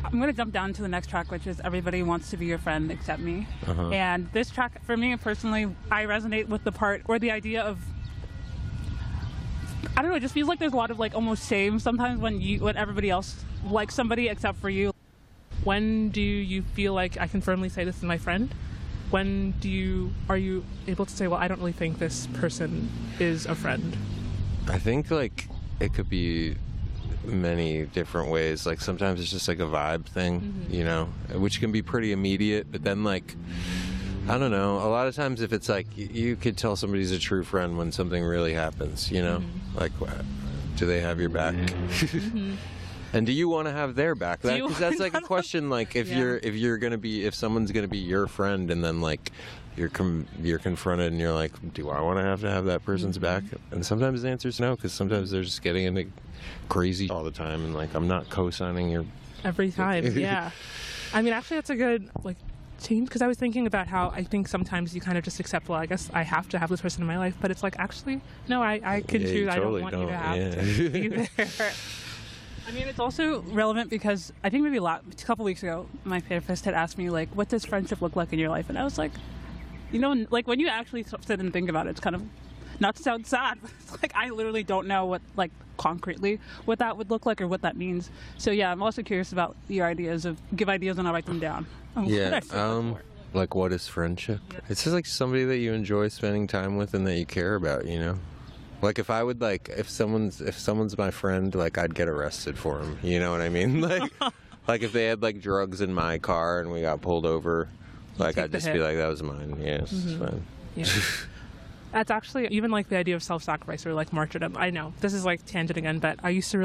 I'm going to jump down to the next track, which is Everybody Wants to Be Your Friend Except Me. And this track, for me personally, I resonate with the part or the idea of, I don't know, it just feels like there's a lot of like almost shame sometimes when everybody else likes somebody except for you. When do you feel like I can firmly say this is my friend? When are you able to say, well, I don't really think this person is a friend? I think like it could be many different ways. Like sometimes it's just like a vibe thing, you know, which can be pretty immediate, but then like, I don't know, a lot of times if it's like you could tell somebody's a true friend when something really happens, you know, like do they have your back? And do you want to have their back? Because that's like a question. Like if if someone's gonna be your friend, and then like you're confronted, and you're like, do I want to have that person's back? And sometimes the answer is no, because sometimes they're just getting into crazy all the time, and like I'm not co-signing your every time. Yeah, I mean, actually, that's a good like change, because I was thinking about how I think sometimes you kind of just accept, well, I guess I have to have this person in my life, but it's like actually no, I can choose. Totally I don't want you to have to be there. I mean, it's also relevant because I think maybe a couple weeks ago, my therapist had asked me, like, what does friendship look like in your life? And I was like, you know, like when you actually sit and think about it, it's kind of, not to sound sad, but it's like I literally don't know what, like, concretely what that would look like or what that means. So yeah, I'm also curious about your ideas give ideas and I'll write them down. Like what is friendship? It's just like somebody that you enjoy spending time with and that you care about, you know? Like if I would if someone's my friend, like I'd get arrested for him. You know what I mean? Like if they had like drugs in my car and we got pulled over, like I'd just be like, that was mine. Yes, it's fine. Yeah. That's actually even like the idea of self-sacrifice or like martyrdom. I know this is like tangent again, but I used to really